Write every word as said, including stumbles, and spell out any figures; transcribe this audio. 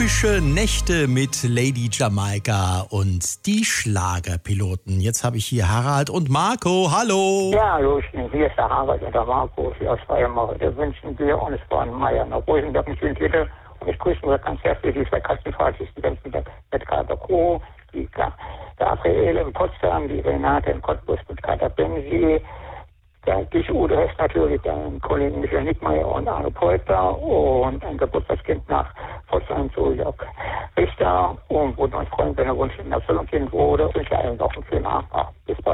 Epische Nächte mit Lady Jamaika und die Schlagerpiloten. Jetzt habe ich hier Harald und Marco. Hallo. Ja, hallo, hier ist der Harald und der Marco. Wir aus Weimar. Wir wünschen dir und es war ein Meier nach Rosenberg mit Südlitte. Und ich grüße nur ganz herzlich die zwei Katzenfahrt, die ganzen mit Kater Kro, die Gabriele in Potsdam, die Renate in Cottbus mit Kater Benzi. Der dich Udo Hess natürlich, dein Kollegen Michael Nickmeyer und Arno Polter und ein Geburtstagskind nach Potsdam zu Jörg Richter und würde uns freuen, wenn er Wunsch in Erfüllung gehen würde. Ich wünsche allen noch einen schönen Abend. Bis bald.